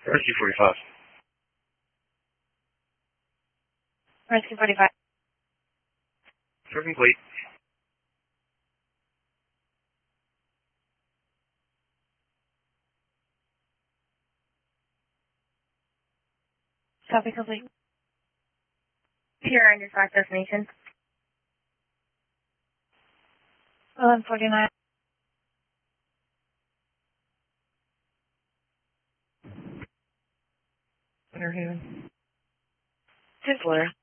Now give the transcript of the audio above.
Rescue 45. Rescue 45. Sir complete. Copy complete. Here on your flight destination. 1149. Winter Haven. Tizzler.